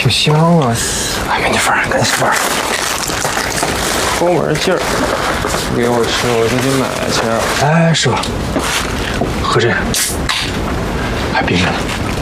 挺香啊！哎，美女范儿，赶紧玩。抠门劲儿，不给我吃，我就去买去。哎，师傅，喝这个，还冰着呢。